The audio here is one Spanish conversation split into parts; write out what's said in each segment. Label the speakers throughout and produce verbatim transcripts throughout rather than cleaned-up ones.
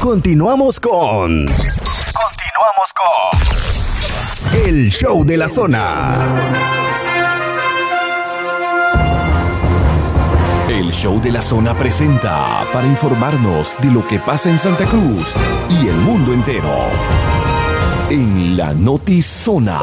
Speaker 1: Continuamos con... Continuamos con... El Show de la Zona. El Show de la Zona presenta para informarnos de lo que pasa en Santa Cruz y el mundo entero. En la Notizona.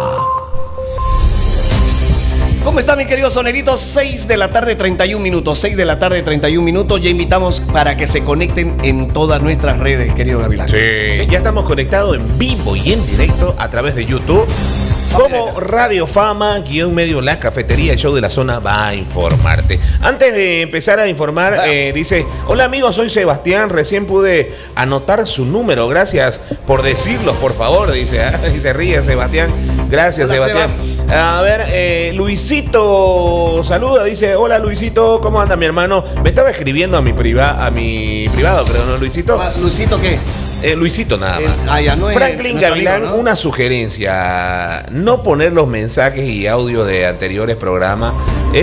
Speaker 2: ¿Cómo está, mi querido sonerito? seis de la tarde, treinta y un minutos. seis de la tarde, treinta y un minutos. Ya invitamos para que se conecten en todas nuestras redes, querido Gavilán.
Speaker 3: Sí, ya estamos conectados en vivo y en directo a través de YouTube. Como Radio Fama, guión medio La Cafetería, el Show de la Zona va a informarte. Antes de empezar a informar, eh, dice: hola amigos, soy Sebastián, recién pude anotar su número, gracias por decirlo, por favor, dice, ¿eh? Y se ríe Sebastián. Gracias, hola, Sebastián. Sebas. A ver, eh, Luisito saluda, dice: hola Luisito, ¿cómo anda mi hermano? Me estaba escribiendo a mi, priva, a mi privado, creo, ¿no, Luisito?
Speaker 2: ¿Luisito qué?
Speaker 3: Eh, Luisito nada más.
Speaker 2: Eh, ah, ya, no es
Speaker 3: Franklin Gavilán,
Speaker 2: amigo, ¿no? Una
Speaker 3: sugerencia: no poner los mensajes y audio de anteriores programas.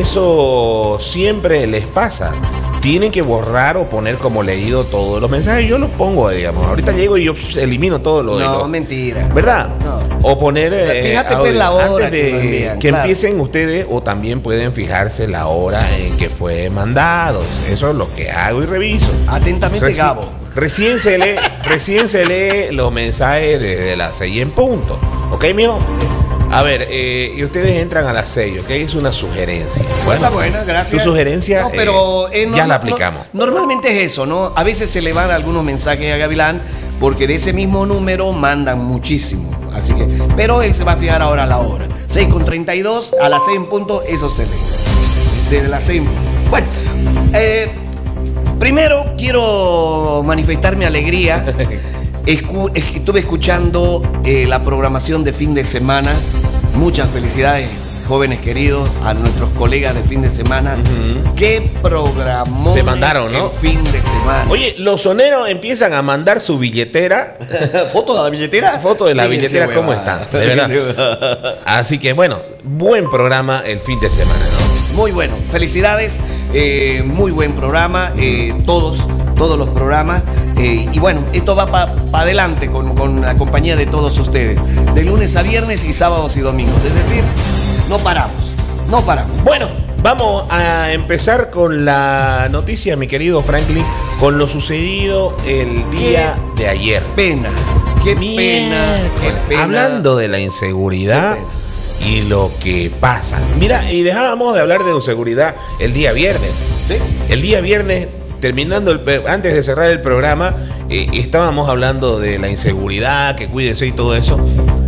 Speaker 3: Eso siempre les pasa. Tienen que borrar o poner como leído todos los mensajes. Yo los pongo, digamos. Ahorita llego y yo pff, elimino todo lo de
Speaker 2: No,
Speaker 3: lo...
Speaker 2: mentira.
Speaker 3: ¿Verdad?
Speaker 2: No.
Speaker 3: O poner eh,
Speaker 2: Fíjate pues la hora
Speaker 3: antes de
Speaker 2: que, envían,
Speaker 3: que
Speaker 2: claro.
Speaker 3: empiecen ustedes, o también pueden fijarse la hora en que fue mandado. Eso es lo que hago y reviso.
Speaker 2: Atentamente,
Speaker 3: Reci
Speaker 2: Gabo.
Speaker 3: Recién se lee, recién se lee los mensajes desde las seis en punto. ¿Ok, mijo? A ver, eh, y ustedes entran a las seis, ¿ok? Es una sugerencia. Bueno,
Speaker 2: está buena, gracias.
Speaker 3: Tu sugerencia
Speaker 2: no, pero,
Speaker 3: eh,
Speaker 2: eh, no,
Speaker 3: ya
Speaker 2: no,
Speaker 3: la aplicamos.
Speaker 2: No, normalmente es eso, ¿no? A veces se le van algunos mensajes a Gavilán porque de ese mismo número mandan muchísimo. Así que, pero él se va a fijar ahora a la hora. seis con treinta y dos, a las seis en punto, eso se lee. Desde las seis. Bueno, eh... primero quiero manifestar mi alegría. Escu estuve escuchando eh, la programación de fin de semana. Muchas felicidades, jóvenes queridos, a nuestros colegas de fin de semana. Uh-huh. Qué programón
Speaker 3: se mandaron, ¿no?
Speaker 2: El fin de semana.
Speaker 3: Oye, los soneros empiezan a mandar su billetera.
Speaker 2: ¿Fotos de la billetera?
Speaker 3: Fotos de la
Speaker 2: sí,
Speaker 3: billetera,
Speaker 2: sí,
Speaker 3: ¿cómo están? De verdad. Así que bueno, buen programa el fin de semana, ¿no?
Speaker 2: Muy bueno, felicidades, eh, muy buen programa, eh, todos, todos los programas. Eh, y bueno, esto va para pa adelante con, con la compañía de todos ustedes, de lunes a viernes y sábados y domingos. Es decir, no paramos, no paramos.
Speaker 3: Bueno, vamos a empezar con la noticia, mi querido Franklin, con lo sucedido el día
Speaker 2: qué
Speaker 3: de ayer.
Speaker 2: Pena, qué pena, qué pena.
Speaker 3: Hablando de la inseguridad y lo que pasa. Mira, y dejábamos de hablar de inseguridad el día viernes.
Speaker 2: ¿Sí?
Speaker 3: El día viernes, terminando el, antes de cerrar el programa, eh, estábamos hablando de la inseguridad, que cuídense y todo eso.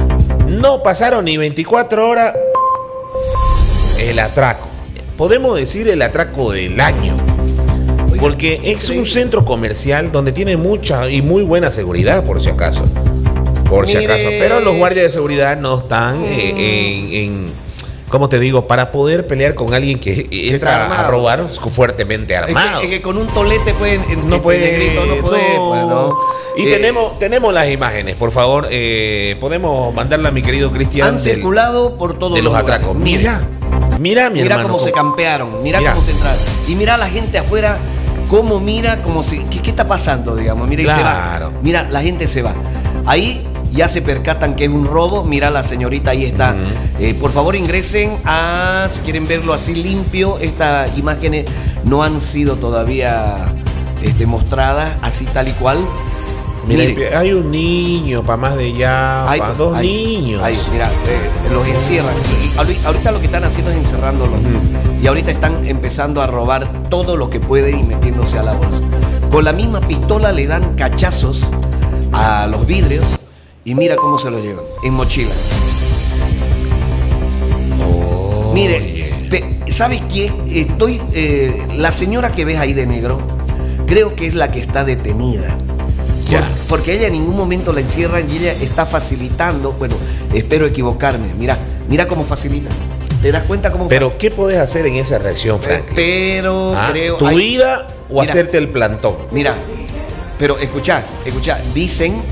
Speaker 3: No pasaron ni veinticuatro horas, el atraco. Podemos decir el atraco del año. Porque es un centro comercial donde tiene mucha y muy buena seguridad, por si acaso. Por si
Speaker 2: Mire.
Speaker 3: acaso. Pero los guardias de seguridad no están eh, en, en, ¿cómo te digo? Para poder pelear con alguien que entra a robar fuertemente armado.
Speaker 2: Es que, es que con un tolete pueden,
Speaker 3: no
Speaker 2: este
Speaker 3: puede,
Speaker 2: negrito no puede,
Speaker 3: no.
Speaker 2: pues, no.
Speaker 3: Y
Speaker 2: Eh,
Speaker 3: tenemos, tenemos las imágenes, por favor. Eh, podemos mandarla a mi querido Cristian.
Speaker 2: Han circulado por todos
Speaker 3: de los atracos. Mira, mira, mi
Speaker 2: mira
Speaker 3: hermano.
Speaker 2: cómo se campearon, mira,
Speaker 3: Mira.
Speaker 2: cómo se entraron. Y mira a la gente afuera, cómo mira, cómo se, ¿qué, qué está pasando, digamos? Mira, y se
Speaker 3: Claro.
Speaker 2: va. Mira, la gente se va. Ahí ya se percatan que es un robo. Mira, la señorita ahí está.
Speaker 3: Uh-huh.
Speaker 2: Eh, por favor, ingresen a, si quieren verlo así limpio, estas imágenes no han sido todavía este, mostradas así tal y cual.
Speaker 3: Mira,
Speaker 2: Mire.
Speaker 3: hay un niño, para más de ya,
Speaker 2: Ahí,
Speaker 3: para dos
Speaker 2: ahí,
Speaker 3: niños.
Speaker 2: Ahí, mira, eh, los encierran. Y ahorita, ahorita lo que están haciendo es encerrándolos.
Speaker 3: Uh-huh.
Speaker 2: Y ahorita están empezando a robar todo lo que pueden y metiéndose a la bolsa. Con la misma pistola le dan cachazos a los vidrios y mira cómo se lo llevan, en mochilas.
Speaker 3: Oh,
Speaker 2: Mire, pe- ¿sabes qué? Estoy, eh, la señora que ves ahí de negro, creo que es la que está detenida.
Speaker 3: Ya.
Speaker 2: Por- porque ella en ningún momento la encierran y ella está facilitando, bueno, espero equivocarme, mira, mira cómo facilita. ¿Te das cuenta cómo
Speaker 3: Pero,
Speaker 2: facilita?
Speaker 3: ¿qué podés hacer en esa reacción, Frank?
Speaker 2: Pero
Speaker 3: ¿Ah?
Speaker 2: creo...
Speaker 3: ¿Tu
Speaker 2: hay-
Speaker 3: vida o
Speaker 2: Mira.
Speaker 3: hacerte el plantón?
Speaker 2: Mira, pero escuchá, escuchá, dicen...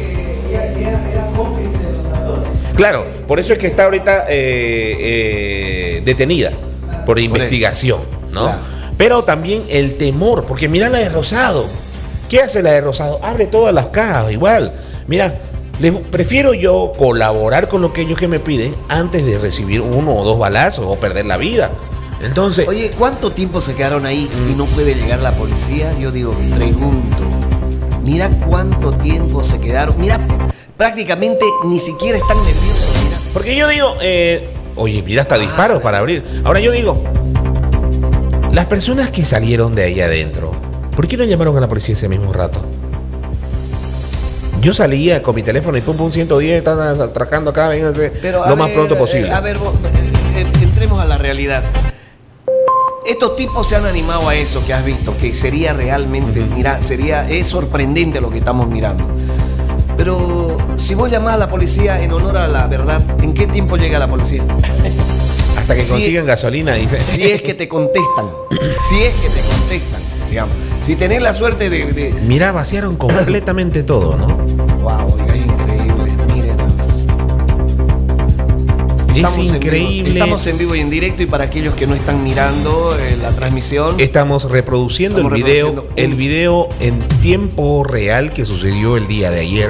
Speaker 3: Claro, por eso es que está ahorita eh, eh, detenida por investigación, ¿no?
Speaker 2: Claro.
Speaker 3: Pero también el temor, porque mira la de Rosado. ¿Qué hace la de Rosado? Abre todas las cajas, igual. Mira, les, prefiero yo colaborar con lo que ellos que me piden antes de recibir uno o dos balazos o perder la vida. Entonces...
Speaker 2: Oye, ¿cuánto tiempo se quedaron ahí y no puede llegar la policía? Yo digo, pregunto. Mira cuánto tiempo se quedaron. Mira, prácticamente ni siquiera están nerviosos, mira.
Speaker 3: Porque yo digo, eh, oye, mira, hasta disparos para abrir. Ahora yo digo, las personas que salieron de ahí adentro, ¿por qué no llamaron a la policía ese mismo rato? Yo salía con mi teléfono y pum pum ciento diez, están atracando acá, vénganse
Speaker 2: Pero,
Speaker 3: lo
Speaker 2: ver,
Speaker 3: más pronto posible.
Speaker 2: Eh, a ver, vos, eh, eh, entremos a la realidad. Estos tipos se han animado a eso que has visto, que sería realmente, uh-huh. mira, sería, es sorprendente lo que estamos mirando. Pero si vos llamás a la policía en honor a la verdad, ¿en qué tiempo llega la policía?
Speaker 3: Hasta que
Speaker 2: si
Speaker 3: consigan es, gasolina, dice.
Speaker 2: Si es que te contestan, si es que te contestan, digamos. Si tenés la suerte de... de...
Speaker 3: Mira, vaciaron completamente todo, ¿no?
Speaker 2: Wow, oiga, es increíble, miren.
Speaker 3: Es increíble.
Speaker 2: En estamos en vivo y en directo, y para aquellos que no están mirando eh, la transmisión,
Speaker 3: estamos reproduciendo estamos el video, reproduciendo un... el video en tiempo real que sucedió el día de ayer.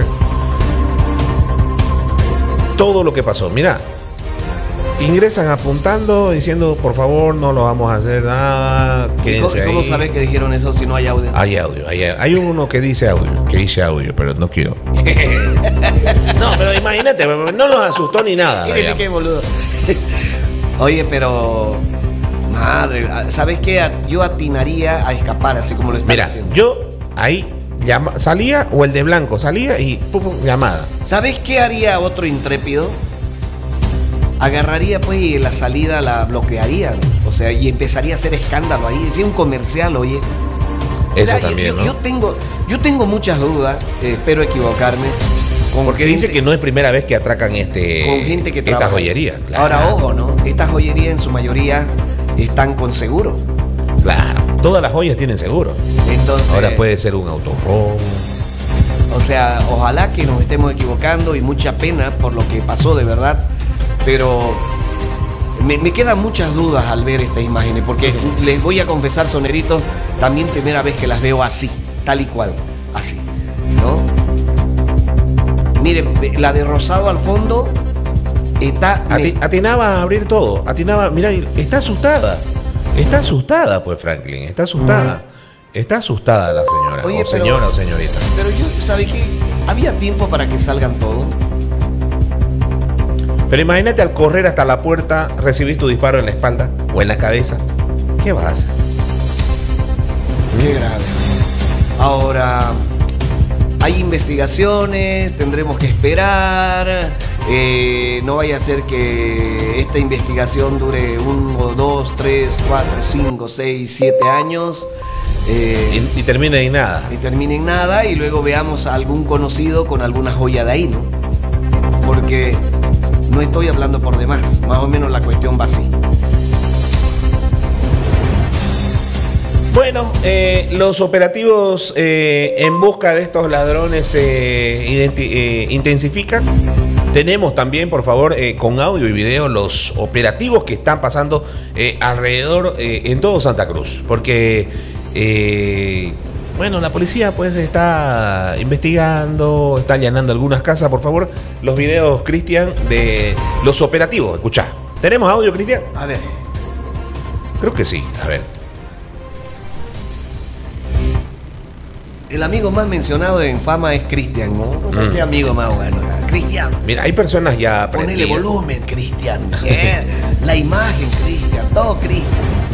Speaker 3: Todo lo que pasó, mira. Ingresan apuntando, diciendo, por favor, no lo vamos a hacer nada.
Speaker 2: ¿Cómo, ¿Cómo sabes que dijeron eso si no hay audio?
Speaker 3: Hay audio, hay, hay uno que dice audio, que dice audio, pero no quiero. No, pero imagínate, no los asustó ni nada.
Speaker 2: Fíjese qué boludo. Oye, pero... Madre, ¿sabes qué? Yo atinaría a escapar, así como lo están
Speaker 3: Mira,
Speaker 2: haciendo.
Speaker 3: yo ahí llama, salía, o el de blanco salía y pum, pum, llamada.
Speaker 2: ¿Sabes qué haría otro intrépido? Agarraría pues y la salida la bloquearía, ¿no? O sea, y empezaría a hacer escándalo ahí, decía un comercial, oye.
Speaker 3: Eso
Speaker 2: o sea,
Speaker 3: también,
Speaker 2: yo,
Speaker 3: ¿no?
Speaker 2: Yo tengo, yo tengo muchas dudas, eh, espero equivocarme.
Speaker 3: Con Porque gente, dice que no es primera vez que atracan este,
Speaker 2: con gente que
Speaker 3: esta joyería.
Speaker 2: Claro. Ahora, ojo, ¿no? Estas joyerías en su mayoría están con seguro.
Speaker 3: Claro, todas las joyas tienen seguro.
Speaker 2: Entonces,
Speaker 3: ahora puede ser un autorrobo.
Speaker 2: O sea, ojalá que nos estemos equivocando, y mucha pena por lo que pasó de verdad. Pero me, me quedan muchas dudas al ver estas imágenes, porque les voy a confesar, soneritos, también primera vez que las veo así, tal y cual, así, ¿no? Miren, la de Rosado al fondo está...
Speaker 3: Ati, me... Atinaba a abrir todo, atinaba, mira, está asustada, está asustada pues Franklin, está asustada, está asustada la señora, Oye, o pero, señora o señorita.
Speaker 2: Pero yo, ¿sabes qué? ¿Había tiempo para que salgan todos?
Speaker 3: Pero imagínate al correr hasta la puerta, recibir tu disparo en la espalda o en la cabeza. ¿Qué vas a hacer?
Speaker 2: Qué grave. Ahora, hay investigaciones, tendremos que esperar. Eh, no vaya a ser que esta investigación dure uno, dos, tres, cuatro, cinco, seis, siete años.
Speaker 3: Eh, y, y termine en nada.
Speaker 2: Y termine en nada, y luego veamos a algún conocido con alguna joya de ahí, ¿no? Porque... no estoy hablando por demás, más o menos la cuestión va así.
Speaker 3: Bueno, eh, los operativos eh, en busca de estos ladrones se eh, eh, intensifican. Tenemos también, por favor, eh, con audio y video, los operativos que están pasando eh, alrededor eh, en todo Santa Cruz. Porque, eh, bueno, la policía pues está investigando, está allanando algunas casas. Por favor, los videos, Cristian, de los operativos. Escuchá. ¿Tenemos audio, Cristian?
Speaker 2: A ver.
Speaker 3: Creo que sí, a ver.
Speaker 2: El amigo más mencionado en fama es Cristian, ¿no? Mm. ¿Qué amigo más bueno? Cristian.
Speaker 3: Mira, hay personas ya
Speaker 2: Ponele volumen, Cristian. Yeah. La imagen, Cristian. Todo Cristian.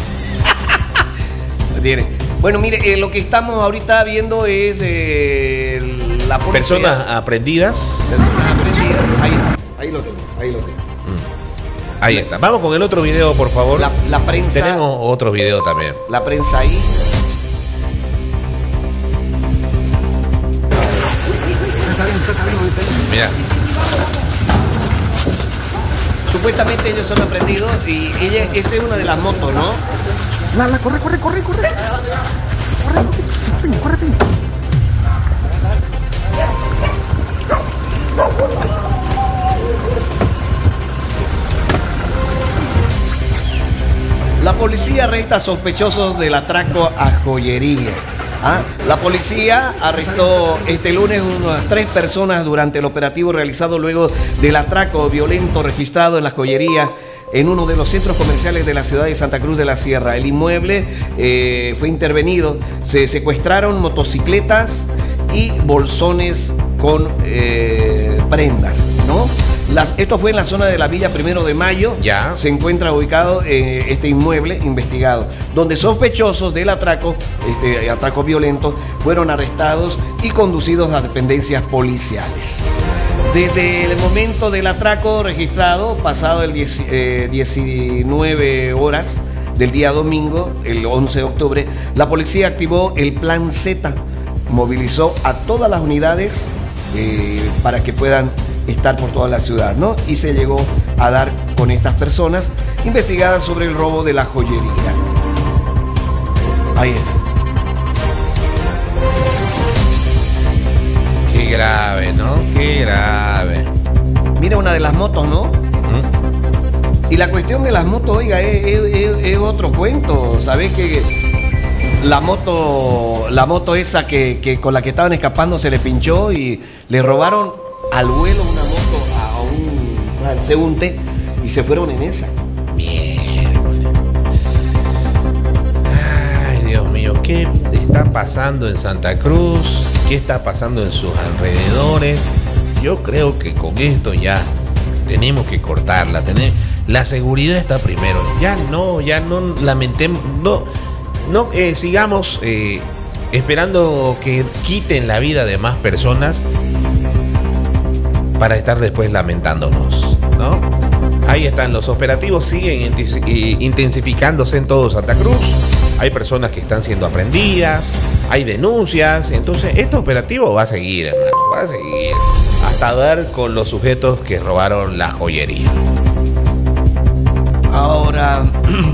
Speaker 2: Tiene. Bueno, mire, eh, lo que estamos ahorita viendo es eh, la policía.
Speaker 3: Personas aprendidas.
Speaker 2: Personas aprendidas. Ahí, ahí lo tengo, ahí lo tengo.
Speaker 3: Mm. Ahí está. Vamos con el otro video, por favor.
Speaker 2: La, la prensa.
Speaker 3: Tenemos otro video también.
Speaker 2: La prensa ahí.
Speaker 3: Mira.
Speaker 2: Supuestamente ellos son aprendidos y ella, esa es una de las motos, ¿no?
Speaker 4: Lala, corre, corre, corre, corre. Corre, corre, corre.
Speaker 2: La policía arresta sospechosos del atraco a joyería. Ah, la policía arrestó este lunes unas tres personas durante el operativo realizado luego del atraco violento registrado en la joyería en uno de los centros comerciales de la ciudad de Santa Cruz de la Sierra. El inmueble eh, fue intervenido, se secuestraron motocicletas y bolsones con eh, prendas, ¿no? Las, esto fue en la zona de la Villa Primero de Mayo.
Speaker 3: Ya.
Speaker 2: Se encuentra ubicado eh, este inmueble investigado, donde sospechosos del atraco, este atraco violento, fueron arrestados y conducidos a dependencias policiales. Desde el momento del atraco registrado, pasado el diez, eh, diecinueve horas del día domingo, el once de octubre, la policía activó el Plan Z, movilizó a todas las unidades eh, para que puedan estar por toda la ciudad, ¿no? Y se llegó a dar con estas personas investigadas sobre el robo de la joyería. Ahí está.
Speaker 3: Qué grave, ¿no? Qué grave.
Speaker 2: Mira una de las motos, ¿no?
Speaker 3: ¿Mm?
Speaker 2: Y la cuestión de las motos, oiga, es, es, es, es otro cuento. ¿Sabés que la moto, la moto esa que, que con la que estaban escapando se le pinchó y le robaron al vuelo una moto a un transeúnte y se fueron en esa?
Speaker 3: Mierda. Ay, Dios mío, ¿qué está pasando en Santa Cruz? ¿Qué está pasando en sus alrededores? Yo creo que con esto ya tenemos que cortarla. Tener, la seguridad está primero. Ya no, ya no lamentemos, no, no eh, sigamos eh, esperando que quiten la vida de más personas para estar después lamentándonos, ¿no? Ahí están, los operativos siguen intensificándose en todo Santa Cruz. Hay personas que están siendo aprendidas, hay denuncias. Entonces, este operativo va a seguir, hermano, va a seguir hasta dar con los sujetos que robaron la joyería.
Speaker 2: Ahora,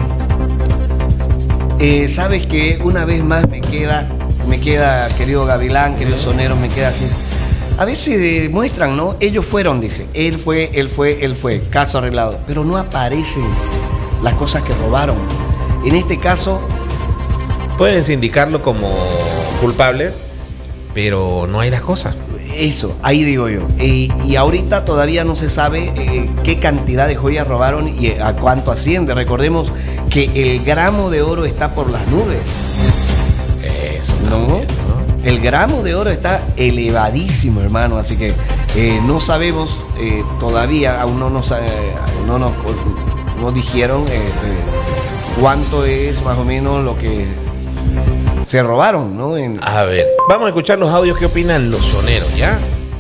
Speaker 2: eh, sabes que una vez más me queda, me queda, querido Gavilán, querido Sonero, me queda así. A veces demuestran, ¿no? Ellos fueron, dice. Él fue, él fue, él fue. Caso arreglado. Pero no aparecen las cosas que robaron. En este caso,
Speaker 3: pueden sindicarlo como culpable, pero no hay las cosas.
Speaker 2: Eso, ahí digo yo. Eh, y ahorita todavía no se sabe eh, qué cantidad de joyas robaron y a cuánto asciende. Recordemos que el gramo de oro está por las nubes.
Speaker 3: Eso,
Speaker 2: ¿no?
Speaker 3: también, ¿no?
Speaker 2: El gramo de oro está elevadísimo, hermano, así que eh, no sabemos eh, todavía, aún no nos, eh, no nos no dijeron eh, eh, cuánto es más o menos lo que se robaron, ¿no? En...
Speaker 3: A ver, vamos a escuchar los audios que opinan los soneros, ¿ya?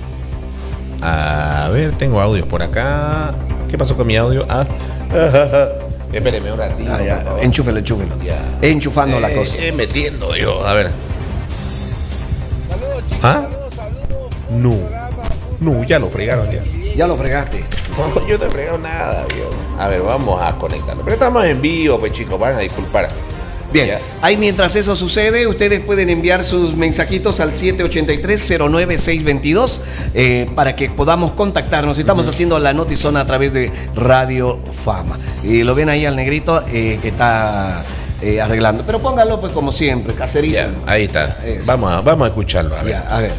Speaker 3: A ver, tengo audios por acá. ¿Qué pasó con mi audio? Ah, espéreme un ratito.
Speaker 2: Ah, ya. Enchúfelo, enchúfelo.
Speaker 3: Ya.
Speaker 2: Enchufando
Speaker 3: eh,
Speaker 2: la cosa.
Speaker 3: Eh, metiendo yo, a ver.
Speaker 5: Saludos, chicos,
Speaker 3: ¿Ah?
Speaker 5: saludos, saludos.
Speaker 3: No,
Speaker 5: Programa,
Speaker 3: no, ya lo fregaron ya.
Speaker 2: Ya lo fregaste.
Speaker 3: No, yo no he fregado nada, viejo. A ver, vamos a conectarlo. Pero estamos en vivo, pues chicos, van a disculpar.
Speaker 2: Bien,
Speaker 3: Ya.
Speaker 2: ahí mientras eso sucede, ustedes pueden enviar sus mensajitos al siete ocho tres, cero nueve seis dos dos eh, para que podamos contactarnos. Estamos uh-huh. haciendo la Notizona a través de Radio Fama. Y lo ven ahí al negrito eh, que está eh, arreglando. Pero póngalo pues como siempre, caserito.
Speaker 3: Ya, ahí está.
Speaker 2: Eso.
Speaker 3: Vamos a, vamos a escucharlo, a ver.
Speaker 2: Ya, a ver.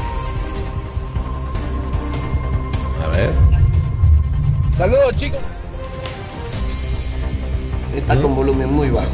Speaker 3: A ver.
Speaker 5: saludos, chicos.
Speaker 2: Está con volumen muy bajo.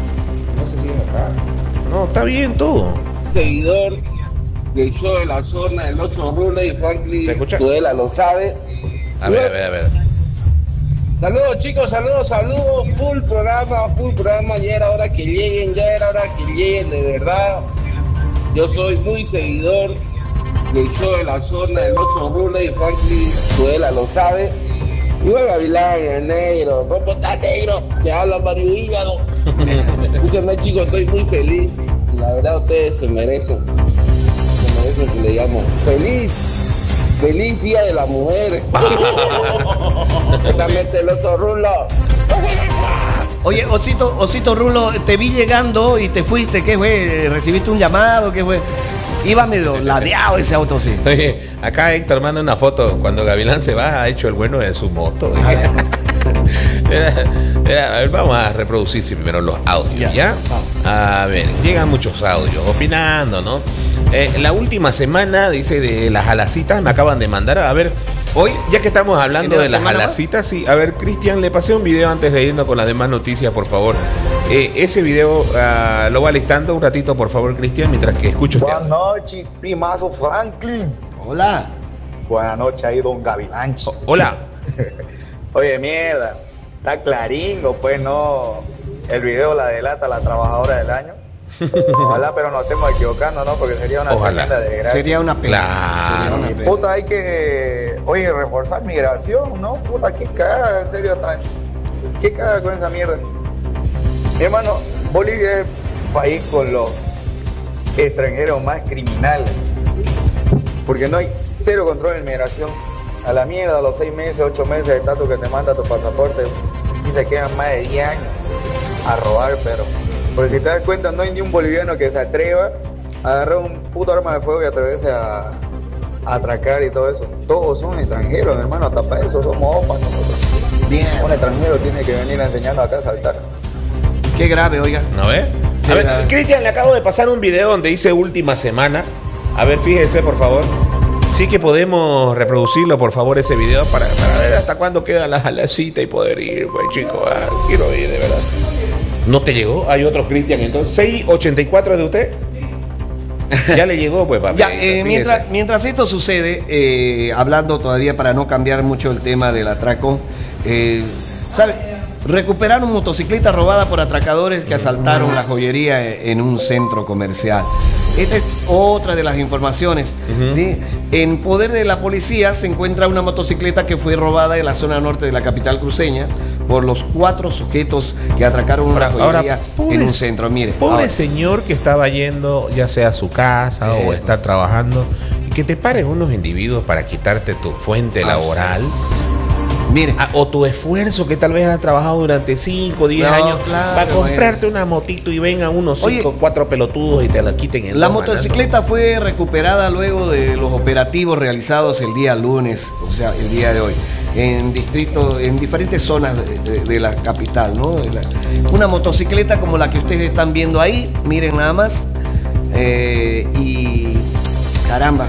Speaker 3: No, está bien todo.
Speaker 5: Seguidor del show de la zona, del ocho Rule y Franklin
Speaker 3: ¿Se escucha?
Speaker 5: Tudela lo sabe.
Speaker 3: A ver, a ver, a ver.
Speaker 5: Saludos, chicos, saludos, saludos. Full programa, full programa. Ya era hora que lleguen, ya era hora que lleguen, de verdad. Yo soy muy seguidor del show de la zona, del ocho Rule y Franklin Tudela lo sabe. Igual Gavilán, el negro, ¿cómo está, negro? Te habla Mario Hígado. Escúchame, chicos, estoy muy feliz. La verdad, ustedes se merecen. Se merecen que le digamos feliz. Feliz Día de la Mujer. Exactamente, el otro rulo.
Speaker 2: Oye, Osito, Osito Rulo, te vi llegando y te fuiste. ¿Qué fue? ¿Recibiste un llamado? ¿Qué fue? Iba medio ladeado ese auto, sí.
Speaker 3: Oye, acá Héctor manda una foto cuando Gavilán se va, ha hecho el bueno de su moto. Era, era, a ver, vamos a reproducir primero los audios, ¿ya?
Speaker 2: Ya,
Speaker 3: ¿ya? A ver, llegan muchos audios opinando, ¿no? Eh, la última semana, dice, de las jalacitas, me acaban de mandar, a ver, hoy, ya que estamos hablando de, de las jalacitas, sí, a ver, Cristian, le pasé un video antes de irnos con las demás noticias, por favor. Eh, ese video uh, lo va listando un ratito, por favor, Cristian, mientras que escucho este
Speaker 6: Buenas noches, primazo Franklin.
Speaker 2: Hola.
Speaker 6: Buenas noches ahí, don Gavilancho.
Speaker 3: Oh, hola.
Speaker 6: Oye, mierda, está claringo, pues no. El video la delata la trabajadora del año. Ojalá, pero nos estemos equivocando, ¿no? Porque sería una tremenda desgracia.
Speaker 2: Sería una pena.
Speaker 3: Claro.
Speaker 2: Sería una
Speaker 6: Y
Speaker 2: pena.
Speaker 6: puta, hay que, oye, reforzar migración, ¿no? Puta, qué cagada, en serio, tan, qué cagada con esa mierda. Mi hermano, Bolivia es el país con los extranjeros más criminales. Porque no hay cero control en migración. A la mierda, a los seis meses, ocho meses de estatus que te manda tu pasaporte, y se quedan más de diez años a robar, pero. Porque si te das cuenta, no hay ni un boliviano que se atreva a agarrar un puto arma de fuego y atreverse a, a atracar y todo eso. Todos son extranjeros, hermano, hasta para eso somos opas nosotros.
Speaker 2: Bien.
Speaker 6: Un extranjero tiene que venir a enseñarnos acá a saltar.
Speaker 2: Qué grave, oiga.
Speaker 3: ¿No ves?
Speaker 2: Sí,
Speaker 3: A ver,
Speaker 2: grave.
Speaker 3: Cristian, le acabo de pasar un video donde dice última semana. A ver, fíjese, por favor. Sí que podemos reproducirlo, por favor, ese video para, para ver hasta cuándo queda la jalacita y poder ir, pues, chicos. Ah, quiero ir, de verdad. ¿No te llegó? Hay otro Cristian, entonces. ¿seis ochenta y cuatro de usted? Ya le llegó, pues, papi.
Speaker 2: Ya, eh, mientras, mientras esto sucede, eh, hablando todavía para no cambiar mucho el tema del atraco, eh, ¿sabe? Recuperaron motocicleta robada por atracadores que asaltaron la joyería en un centro comercial. Esta es otra de las informaciones.
Speaker 3: Uh-huh.
Speaker 2: ¿Sí? En poder de la policía se encuentra una motocicleta que fue robada en la zona norte de la capital cruceña por los cuatro sujetos que atracaron una
Speaker 3: Ahora,
Speaker 2: joyería
Speaker 3: ahora, pobre-
Speaker 2: en un centro. Mire,
Speaker 3: Pobre
Speaker 2: ahora.
Speaker 3: señor que estaba yendo ya sea a su casa
Speaker 2: Eh.
Speaker 3: o estar trabajando y que te paren unos individuos para quitarte tu fuente
Speaker 2: Así
Speaker 3: laboral.
Speaker 2: Mire,
Speaker 3: Ah, o tu esfuerzo que tal vez has trabajado durante cinco o diez
Speaker 2: No,
Speaker 3: años
Speaker 2: claro,
Speaker 3: para comprarte una motito y vengan unos cinco
Speaker 2: Oye,
Speaker 3: cuatro pelotudos y te la quiten en
Speaker 2: la
Speaker 3: dos
Speaker 2: motocicleta fue recuperada luego de los operativos realizados el día lunes, o sea, el día de hoy, en distrito, en diferentes zonas de, de- de la capital, ¿no? De la- una motocicleta como la que ustedes están viendo ahí, miren nada más, eh, y caramba.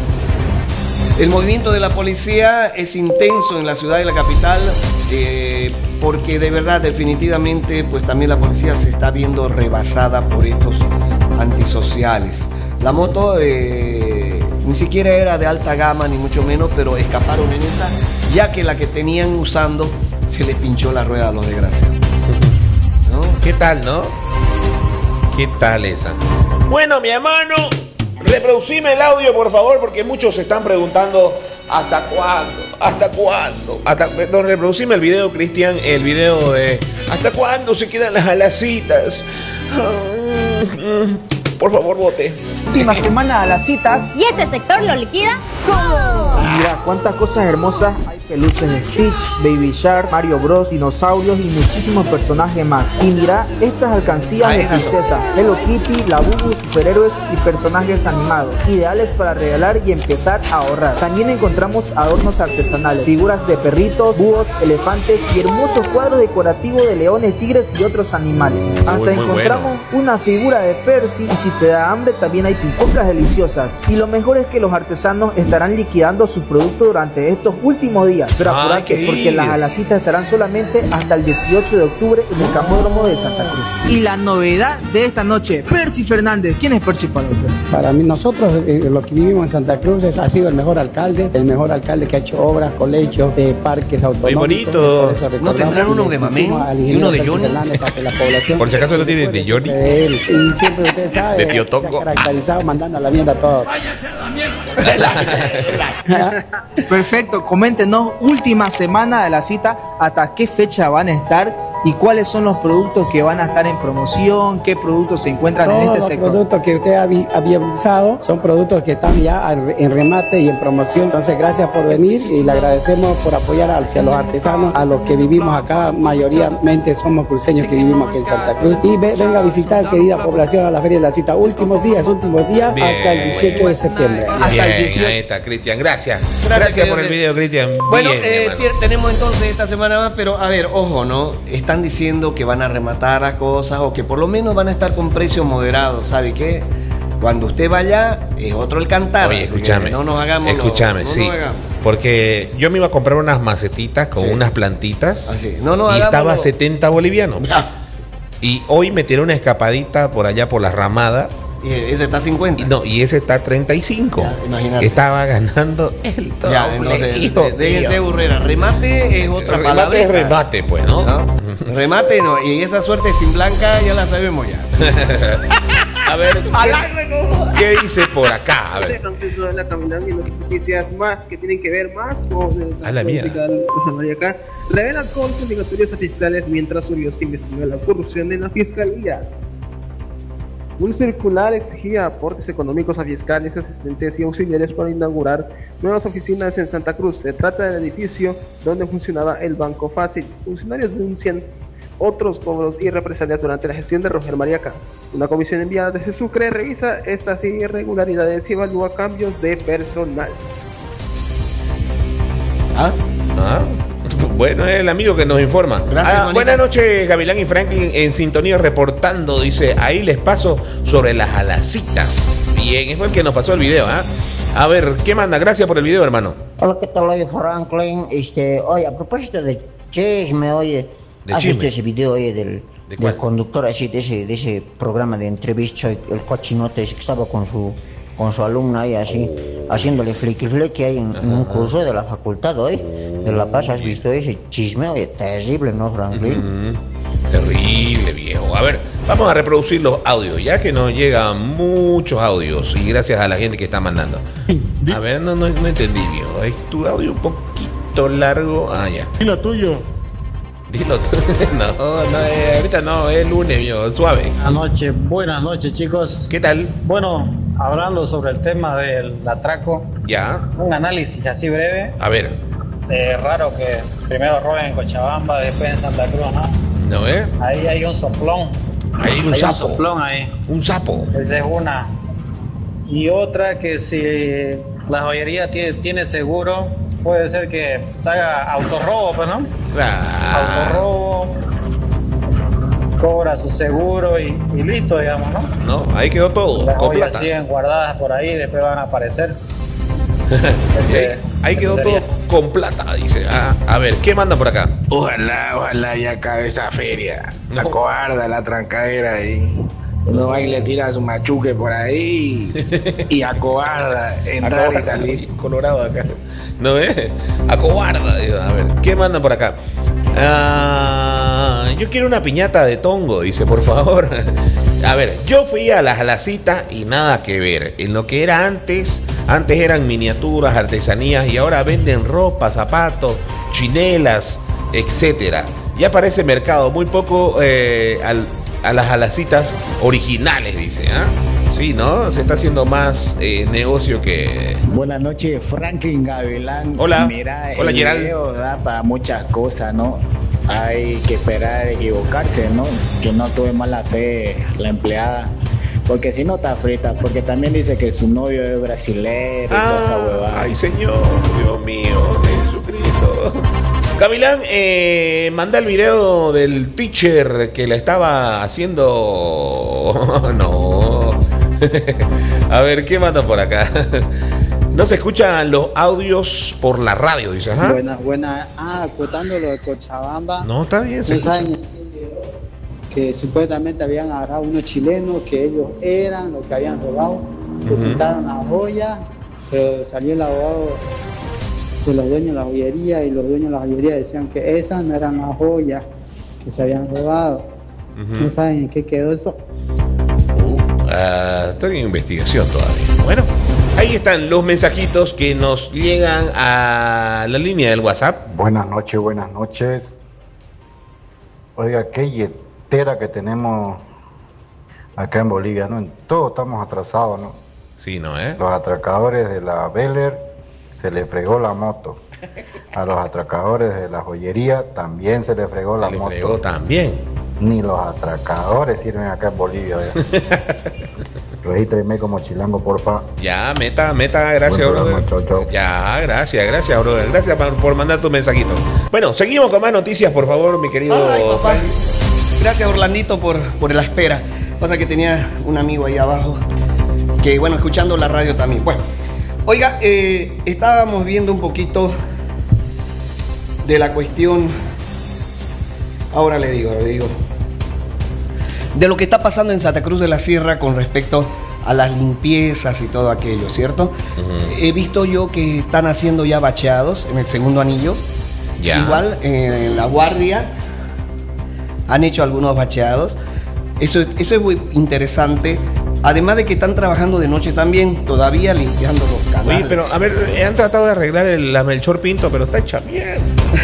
Speaker 2: El movimiento de la policía es intenso en la ciudad de la capital, eh, porque de verdad, definitivamente, pues también la policía se está viendo rebasada por estos antisociales. La moto eh, ni siquiera era de alta gama, ni mucho menos, pero escaparon en esa, ya que la que tenían usando se les pinchó la rueda a los desgraciados. ¿No?
Speaker 3: ¿Qué tal, no? ¿Qué tal esa? Bueno, mi hermano, reproducime el audio, por favor, porque muchos se están preguntando ¿hasta cuándo? ¿Hasta cuándo? Hasta, perdón, reproducime el video, Cristian, el video de ¿hasta cuándo se quedan las alacitas? Por favor, vote.
Speaker 7: Última semana a las citas.
Speaker 8: ¿Y este sector lo liquida todo?
Speaker 7: Mira cuántas cosas hermosas. Hay peluches de Stitch, Baby Shark, Mario Bros, dinosaurios y muchísimos personajes más. Y mira estas alcancías
Speaker 2: Ah,
Speaker 7: de
Speaker 2: esas son.
Speaker 7: princesa, Hello Kitty, Labubu, superhéroes y personajes animados. Ideales para regalar y empezar a ahorrar. También encontramos adornos artesanales, figuras de perritos, búhos, elefantes y hermosos cuadros decorativos de leones, tigres y otros animales. Hasta
Speaker 3: muy
Speaker 7: encontramos una figura de Percy y si te da hambre también hay pipocas deliciosas. Y lo mejor es que los artesanos estarán liquidando sus productos durante estos últimos días. Pero
Speaker 3: Ay,
Speaker 7: apurate
Speaker 3: qué
Speaker 7: porque
Speaker 3: ir.
Speaker 7: las alacitas estarán solamente hasta el dieciocho de octubre en el Camódromo de Santa Cruz. Y la novedad de esta noche, Percy Fernández. ¿Quién es Percy para usted?
Speaker 9: Para mí, nosotros, eh, los que vivimos en Santa Cruz, es, ha sido el mejor alcalde, el mejor alcalde que ha hecho obras, colegios, eh, parques autonómicos.
Speaker 3: bonito.
Speaker 9: Por eso
Speaker 2: ¿No
Speaker 9: recordamos
Speaker 2: tendrán uno
Speaker 9: y
Speaker 2: de
Speaker 9: le
Speaker 2: Mamén
Speaker 9: pusimos al
Speaker 2: y
Speaker 9: ingeniero
Speaker 2: uno de
Speaker 9: Percy
Speaker 2: Johnny?
Speaker 9: Fernández para que la población
Speaker 3: Por si acaso lo tienen de
Speaker 9: recuerde
Speaker 3: Johnny.
Speaker 9: siempre de él. Y siempre usted sabe,
Speaker 3: De Tío
Speaker 9: se
Speaker 3: Tongo.
Speaker 9: ha caracterizado mandando a la mierda a todos.
Speaker 7: Perfecto, coméntenos última semana de la cita, hasta qué fecha van a estar ¿Y cuáles son los productos que van a estar en promoción? ¿Qué productos se encuentran
Speaker 9: Todos
Speaker 7: en este
Speaker 9: los
Speaker 7: sector?
Speaker 9: productos que usted ha vi- ha viabilizado son productos que están ya al- en remate y en promoción. Entonces, gracias por venir y le agradecemos por apoyar hacia los artesanos, a los que vivimos acá, mayoritariamente somos cruceños que vivimos aquí en Santa Cruz. Y ve- venga a visitar, querida población, a la Feria de la Cita. Últimos días, últimos días,
Speaker 3: Bien,
Speaker 9: hasta el dieciocho de septiembre.
Speaker 7: Hasta
Speaker 3: Bien,
Speaker 7: el dieciocho.
Speaker 3: ahí está, Cristian. Gracias. Gracias,
Speaker 2: Gracias,
Speaker 3: por el
Speaker 2: querido.
Speaker 3: video, Cristian.
Speaker 2: Bueno,
Speaker 3: Bien,
Speaker 2: eh,
Speaker 3: hermano.
Speaker 2: tie- tenemos entonces esta semana más, pero a ver, ojo, ¿no? Están diciendo que van a rematar las cosas o que por lo menos van a estar con precios moderados. ¿Sabe qué? Cuando usted vaya, es otro el cantar.
Speaker 3: Oye,
Speaker 2: así que
Speaker 3: escúchame.
Speaker 2: No nos hagamos. lo-
Speaker 3: Escúchame,
Speaker 2: no
Speaker 3: sí.
Speaker 2: nos hagamos.
Speaker 3: Porque yo me iba a comprar unas macetitas con
Speaker 2: Sí.
Speaker 3: unas plantitas.
Speaker 2: Así. No nos
Speaker 3: y
Speaker 2: hagamos
Speaker 3: estaba
Speaker 2: lo-
Speaker 3: setenta bolivianos.
Speaker 2: Ah,
Speaker 3: Y hoy me tiré una escapadita por allá por la ramada.
Speaker 2: y ese está a cincuenta.
Speaker 3: Y no, y ese está a treinta y cinco.
Speaker 2: Ya, imagínate.
Speaker 3: Estaba ganando el doble.
Speaker 2: Ya, entonces,
Speaker 3: hijo
Speaker 2: de- déjense
Speaker 3: mío.
Speaker 2: burrera. Remate es otra
Speaker 3: Remate
Speaker 2: palabra.
Speaker 3: es remate, pues, ¿no?
Speaker 2: ¿No? Remate no. Y esa suerte sin blanca ya la sabemos ya.
Speaker 3: A ver, ¿qué, qué dice por acá? A ver.
Speaker 10: Francisco de la Caminán y noticias más que tienen que ver más con el
Speaker 3: A la mía.
Speaker 10: fiscal Rosa María acá. Revela con sus obligatorios a fiscales mientras su Dios investiga la corrupción en la fiscalía. Un circular exigía aportes económicos a fiscales, asistentes y auxiliares para inaugurar nuevas oficinas en Santa Cruz. Se trata del edificio donde funcionaba el Banco Fácil. Funcionarios denuncian otros cobros y represalias durante la gestión de Roger Mariaca. Una comisión enviada desde Sucre revisa estas irregularidades y evalúa cambios de personal.
Speaker 2: ¿Ah?
Speaker 3: Ah, bueno, es el amigo que nos informa.
Speaker 2: Gracias,
Speaker 3: Ah,
Speaker 2: Juanita.
Speaker 3: buenas noches, Gavilán y Franklin en sintonía reportando. Dice, ahí les paso sobre las alacitas. Bien, fue el que nos pasó el video, ¿ah? A ver, ¿qué manda? Gracias por el video, hermano.
Speaker 11: Hola, ¿qué tal? Oye, Franklin, este, oye, a propósito de chisme, oye,
Speaker 3: ¿De
Speaker 11: ¿has
Speaker 3: chisme?
Speaker 11: visto ese video, oye, del,
Speaker 3: ¿De cuál?
Speaker 11: del conductor así, de ese, de ese programa de entrevista, el cochinote ese que estaba con su, con su alumna ahí así, haciéndole fliqui fliqui ahí en, en un curso de la facultad, oye, de La Paz? ¿Has visto ese chisme, oye? Terrible, ¿no, Franklin?
Speaker 3: Mm, terrible, viejo. A ver, vamos a reproducir los audios, ya que nos llegan muchos audios y gracias a la gente que está mandando. A ver, no, no, no entendí, viejo. Es tu audio un poquito largo. Ah, ya.
Speaker 4: Dilo tuyo.
Speaker 3: Dilo tú. No, no, eh, ahorita no, es lunes, viejo, suave.
Speaker 12: Buenas noches, buenas noches, chicos.
Speaker 3: ¿Qué tal?
Speaker 12: Bueno, hablando sobre el tema del atraco,
Speaker 3: Ya,
Speaker 12: un análisis así breve.
Speaker 3: a ver,
Speaker 12: Eh, raro que primero roben en Cochabamba, después en Santa Cruz, ¿no?
Speaker 3: ¿no ves?
Speaker 12: Ahí hay un soplón.
Speaker 3: Hay un
Speaker 12: hay
Speaker 3: sapo.
Speaker 12: un soplón ahí.
Speaker 3: Un sapo.
Speaker 12: Esa es una. Y otra que si la joyería tiene, tiene seguro, puede ser que se haga autorrobo, pues, ¿no?
Speaker 3: Claro.
Speaker 12: Autorrobo, cobra su seguro y, y listo, digamos, ¿no?
Speaker 3: No, ahí quedó todo,
Speaker 12: Las
Speaker 3: con
Speaker 12: joyas
Speaker 3: plata.
Speaker 12: siguen guardadas por ahí y después van a aparecer.
Speaker 3: Y ahí, ahí quedó todo con plata, dice. Ah, a ver, ¿qué manda por acá?
Speaker 13: Ojalá, ojalá ya acabe esa feria. La
Speaker 3: No.
Speaker 13: cobarda, la trancadera ahí. Uno va y le tira su machuque por ahí y acobarda entrar y salir.
Speaker 3: Colorado acá. ¿No ves? Acobarda. Digo, a ver, ¿qué mandan por acá? Ah, yo quiero una piñata de tongo, dice, por favor. A ver, yo fui a las alacitas y nada que ver. En lo que era antes, antes eran miniaturas, artesanías y ahora venden ropa, zapatos, chinelas, etcétera. Ya parece mercado, muy poco eh, al, a las alacitas originales, dice. ¿Ah? Sí, ¿no? Se está haciendo más eh, negocio que...
Speaker 14: Buenas noches, Franklin Gavilán.
Speaker 3: Hola.
Speaker 14: Mira,
Speaker 3: Hola,
Speaker 14: el
Speaker 3: Gerald.
Speaker 14: video da para muchas cosas, ¿no? Hay que esperar a equivocarse, ¿no? Que no tuve mala fe la empleada. Porque si no está frita, porque también dice que su novio es brasilero y toda esa huevada.
Speaker 3: Ay, Señor, Dios mío, Jesucristo. Gavilán, eh, manda el video del teacher que la estaba haciendo... No. A ver, ¿qué manda por acá? No se escuchan los audios por la radio, dice. Ajá.
Speaker 15: Buenas, buenas. Ah, acotando lo de Cochabamba.
Speaker 3: No, está bien, se
Speaker 15: ¿No
Speaker 3: escucha.
Speaker 15: saben que supuestamente habían agarrado unos chilenos que ellos eran los que habían robado? Presentaron la joya, pero salió el abogado de los dueños de la joyería y los dueños de la joyería decían que esas no eran las joyas que se habían robado.
Speaker 3: Ujú.
Speaker 15: ¿No saben en qué quedó eso?
Speaker 3: Ah, está en investigación todavía. Bueno, ahí están los mensajitos que nos llegan a la línea del WhatsApp.
Speaker 16: Buenas noches, buenas noches. Oiga, qué yetera que tenemos acá en Bolivia, ¿no? En todo estamos atrasados, ¿no?
Speaker 3: Sí, ¿no, eh?
Speaker 16: Los atracadores de la Beller se le fregó la moto. A los atracadores de la joyería también se le fregó
Speaker 3: se
Speaker 16: la
Speaker 3: le
Speaker 16: moto.
Speaker 3: Fregó también.
Speaker 16: Ni los atracadores sirven acá en Bolivia. Regístreme como chilango, porfa.
Speaker 3: Ya, meta, meta, gracias,
Speaker 16: Buen programa,
Speaker 3: brother.
Speaker 16: chau, chau.
Speaker 3: Ya, gracias, gracias, brother. Gracias por, por mandar tu mensajito. Bueno, seguimos con más noticias, por favor, mi querido.
Speaker 2: Ay, papá. Gracias, Orlandito, por, por la espera. Pasa que tenía un amigo ahí abajo que, bueno, escuchando la radio también. Bueno, oiga, eh, estábamos viendo un poquito de la cuestión. Ahora le digo, le digo. De lo que está pasando en Santa Cruz de la Sierra con respecto a las limpiezas y todo aquello, ¿cierto? Uh-huh. He visto yo que están haciendo ya bacheados en el segundo anillo. Ya. Igual eh, en La Guardia han hecho algunos bacheados. Eso, eso es muy interesante. Además de que están trabajando de noche también, todavía limpiando los canales.
Speaker 3: Oye, pero a ver, han tratado de arreglar el, la Melchor Pinto, pero está hecha mierda.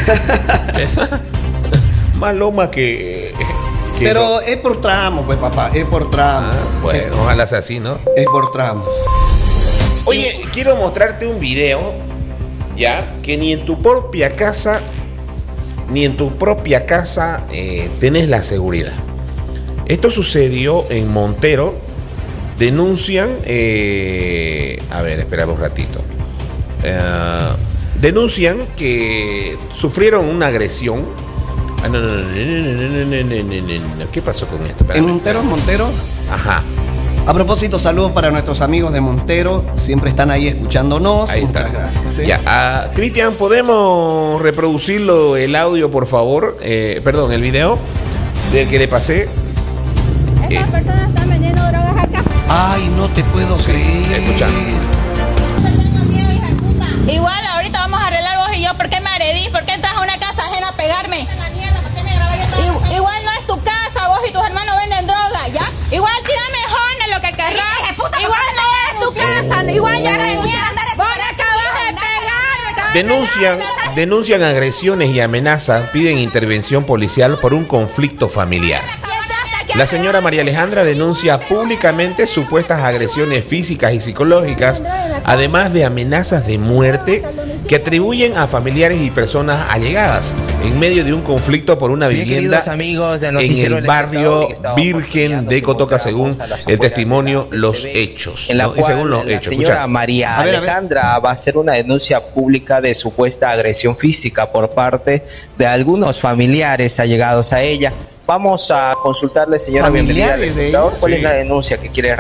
Speaker 3: Más loma que... que
Speaker 2: pero
Speaker 3: no.
Speaker 2: Es por tramo, pues, papá, es por tramo.
Speaker 3: Ah, bueno, es, ojalá sea así, ¿no?
Speaker 2: Es por tramo.
Speaker 3: Oye, quiero mostrarte un video, ya, que ni en tu propia casa, ni en tu propia casa eh, tenés la seguridad. Esto sucedió en Montero. Denuncian, eh, a ver, espera un ratito. Eh, denuncian que sufrieron una agresión. Ah, no, no, no, no, no, no, no, no, no. ¿Qué pasó con esto?
Speaker 2: ¿En Montero? ¿Montero?
Speaker 3: Ajá.
Speaker 2: A propósito, saludos para nuestros amigos de Montero. Siempre están ahí escuchándonos.
Speaker 3: Ahí
Speaker 2: Muchas
Speaker 3: está.
Speaker 2: gracias. ¿eh?
Speaker 3: Ya, uh, Cristian, ¿podemos reproducirlo el audio, por favor? Eh, perdón, el video del que le pasé.
Speaker 8: Estas eh. personas están vendiendo drogas acá.
Speaker 2: Ay, no te puedo creer.
Speaker 3: Escucha.
Speaker 8: Igual ahorita vamos a arreglar vos y yo. ¿Por qué me agredís? ¿Por qué entras a una casa ajena a pegarme? I igual no es tu casa, vos y tus hermanos venden droga, ¿ya? Igual tírame jones lo que querrás. Igual no es tu casa, oh. Igual ya reñía. Vos acabas de pegar.
Speaker 3: Denuncian, denuncian agresiones y amenazas, piden intervención policial por un conflicto familiar. La señora María Alejandra denuncia públicamente supuestas agresiones físicas y psicológicas, además de amenazas de muerte que atribuyen a familiares y personas allegadas en medio de un conflicto por una
Speaker 17: Bien,
Speaker 3: vivienda
Speaker 17: amigos,
Speaker 3: en el barrio Virgen de Cotoca, según el testimonio, los hechos.
Speaker 17: En la
Speaker 3: ¿no?
Speaker 17: cual
Speaker 3: y según los
Speaker 17: la
Speaker 3: hechos.
Speaker 17: señora
Speaker 3: Escucha.
Speaker 17: María
Speaker 3: A ver,
Speaker 17: Alejandra a ver. va a hacer una denuncia pública de supuesta agresión física por parte de algunos familiares allegados a ella. Vamos a consultarle, señora, bienvenida al legislador. ¿Cuál sí. es la denuncia que quiere